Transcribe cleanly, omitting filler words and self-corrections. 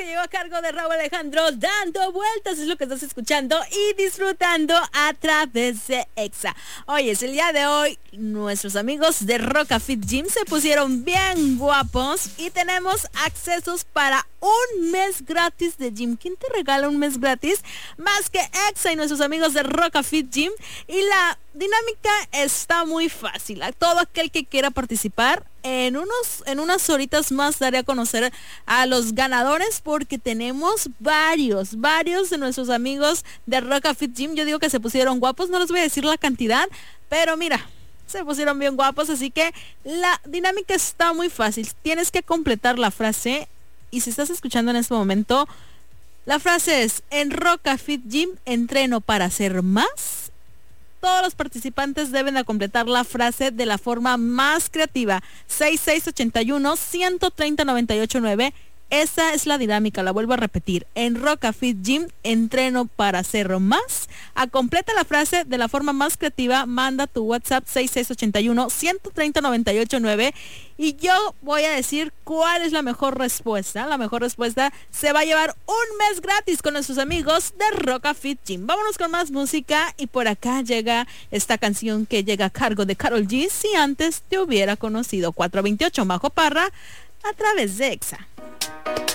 llegó a cargo de Raúl Alejandro, Dando Vueltas, es lo que estás escuchando y disfrutando a través de Exa. Oye, es el día de hoy, nuestros amigos de Roca Fit Gym se pusieron bien guapos y tenemos accesos para un mes gratis de gym. ¿Quién te regala un mes gratis? Más que Exa y nuestros amigos de Roca Fit Gym. Y la dinámica está muy fácil. A todo aquel que quiera participar, en unas horitas más daré a conocer a los ganadores porque tenemos varios de nuestros amigos de Roca Fit Gym. Yo digo que se pusieron guapos, no les voy a decir la cantidad, pero mira, se pusieron bien guapos, así que la dinámica está muy fácil. Tienes que completar la frase y si estás escuchando en este momento, la frase es: en Roca Fit Gym entreno para ser más. Todos los participantes deben de completar la frase de la forma más creativa. 6681-130-989. Esa es la dinámica, la vuelvo a repetir. En Roca Fit Gym entreno para ser más. Completa la frase de la forma más creativa. Manda tu WhatsApp 6681-130-989 y yo voy a decir cuál es la mejor respuesta. La mejor respuesta se va a llevar un mes gratis con nuestros amigos de Roca Fit Gym. Vámonos con más música y por acá llega esta canción que llega a cargo de Karol G. Si antes te hubiera conocido. 428 Majo Parra a través de Exa.